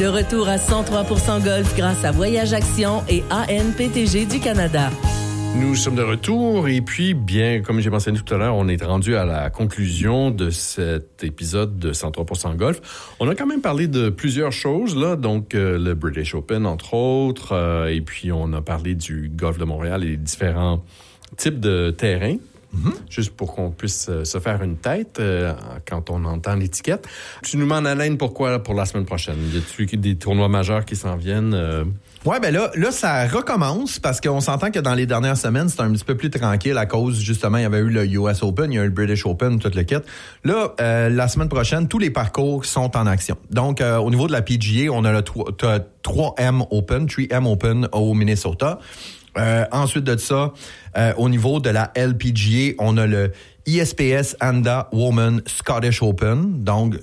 De retour à 103% Golf grâce à Voyage Action et ANPTG du Canada. Nous sommes de retour et puis, bien, comme j'ai mentionné tout à l'heure, on est rendu à la conclusion de cet épisode de 103% Golf. On a quand même parlé de plusieurs choses, là, donc le British Open, entre autres, et puis on a parlé du golf de Montréal et différents types de terrains. Juste pour qu'on puisse se faire une tête quand on entend l'étiquette. Tu nous m'en haleines pourquoi pour la semaine prochaine? Y a-t-il des tournois majeurs qui s'en viennent? Ouais, ben là, ça recommence parce qu'on s'entend que dans les dernières semaines, c'était un petit peu plus tranquille à cause, justement, il y avait eu le US Open, il y a eu le British Open, tout le kit. Là, la semaine prochaine, tous les parcours sont en action. Donc, au niveau de la PGA, on a le 3M Open au Minnesota. Ensuite de ça, au niveau de la LPGA, on a le ESPS Anda Women Scottish Open, donc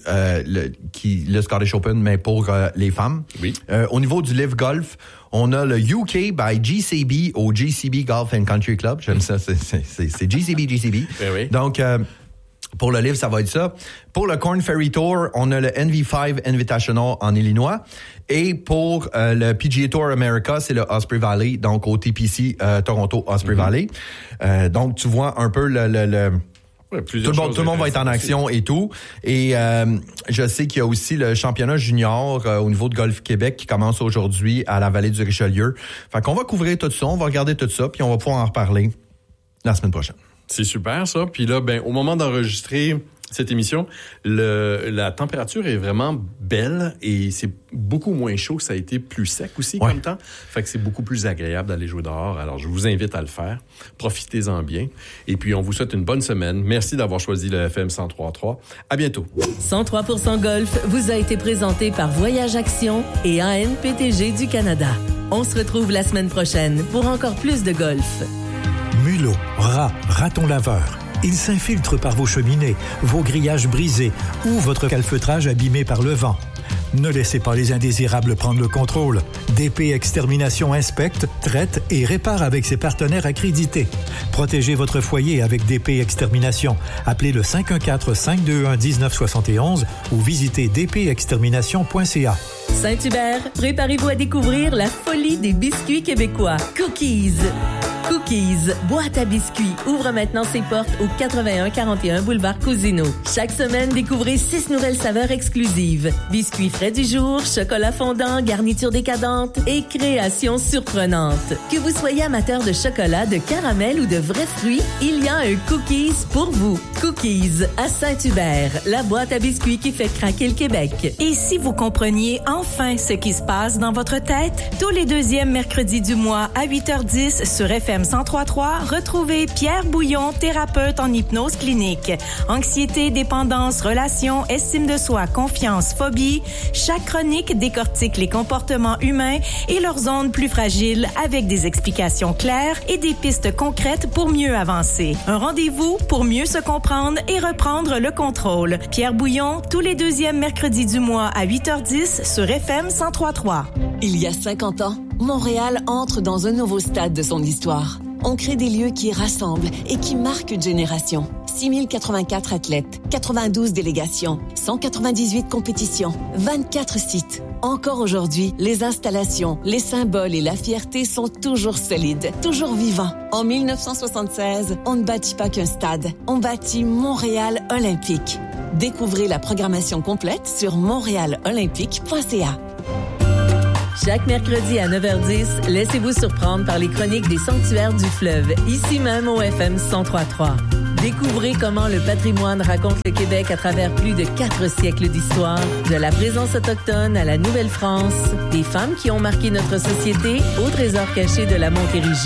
le Scottish Open, mais pour les femmes. Oui. Au niveau du Live Golf, on a le UK by GCB au GCB Golf and Country Club. J'aime ça, c'est GCB. Ben oui. Donc, pour le livre, ça va être ça. Pour le Corn Ferry Tour, on a le NV5 Invitational en Illinois. Et pour le PGA Tour America, c'est le Osprey Valley, donc au TPC Toronto Osprey Valley. Donc, tu vois un peu Ouais, tout le monde va être en action et tout. Et je sais qu'il y a aussi le championnat junior au niveau de Golf Québec qui commence aujourd'hui à la Vallée du Richelieu. Fait qu'on va couvrir tout ça, on va regarder tout ça, puis on va pouvoir en reparler la semaine prochaine. C'est super, ça. Puis là, ben, au moment d'enregistrer cette émission, la température est vraiment belle et c'est beaucoup moins chaud. Ça a été plus sec aussi comme temps. Fait que c'est beaucoup plus agréable d'aller jouer dehors. Alors, je vous invite à le faire. Profitez-en bien. Et puis, on vous souhaite une bonne semaine. Merci d'avoir choisi le FM 103.3. À bientôt. 103% Golf vous a été présenté par Voyage Action et ANPTG du Canada. On se retrouve la semaine prochaine pour encore plus de golf. Mulot, rats, ratons laveurs. Ils s'infiltrent par vos cheminées, vos grillages brisés ou votre calfeutrage abîmé par le vent. Ne laissez pas les indésirables prendre le contrôle. DP Extermination inspecte, traite et répare avec ses partenaires accrédités. Protégez votre foyer avec DP Extermination. Appelez le 514-521-1971 ou visitez dpextermination.ca. Saint-Hubert, préparez-vous à découvrir la folie des biscuits québécois. Cookies, boîte à biscuits, ouvre maintenant ses portes au 8141 boulevard Cousineau. Chaque semaine, découvrez 6 nouvelles saveurs exclusives. Biscuits frais du jour, chocolat fondant, garniture décadente et créations surprenantes. Que vous soyez amateur de chocolat, de caramel ou de vrais fruits, il y a un Cookies pour vous. Cookies à Saint-Hubert, la boîte à biscuits qui fait craquer le Québec. Et si vous compreniez enfin ce qui se passe dans votre tête, tous les deuxièmes mercredis du mois à 8h10 sur FM 103.3, retrouvez Pierre Bouillon, thérapeute en hypnose clinique. Anxiété, dépendance, relations, estime de soi, confiance, phobie. Chaque chronique décortique les comportements humains et leurs zones plus fragiles avec des explications claires et des pistes concrètes pour mieux avancer. Un rendez-vous pour mieux se comprendre et reprendre le contrôle. Pierre Bouillon, tous les deuxièmes mercredis du mois à 8h10 sur FM 103.3. Il y a 50 ans, Montréal entre dans un nouveau stade de son histoire. On crée des lieux qui rassemblent et qui marquent une génération. 6084 athlètes, 92 délégations, 198 compétitions, 24 sites. Encore aujourd'hui, les installations, les symboles et la fierté sont toujours solides, toujours vivants. En 1976, on ne bâtit pas qu'un stade, on bâtit Montréal Olympique. Découvrez la programmation complète sur montréalolympique.ca. Chaque mercredi à 9h10, laissez-vous surprendre par les chroniques des sanctuaires du fleuve, ici même au FM 103.3. Découvrez comment le patrimoine raconte le Québec à travers plus de 4 siècles d'histoire, de la présence autochtone à la Nouvelle-France, des femmes qui ont marqué notre société au trésor caché de la Montérégie.